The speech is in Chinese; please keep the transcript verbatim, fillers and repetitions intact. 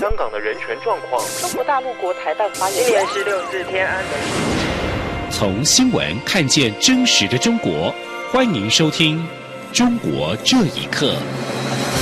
香港的人权状况。 中国大陆国台办发言人。 今年十六四天安门。 从新闻看见真实的中国，欢迎收听《中国这一刻》。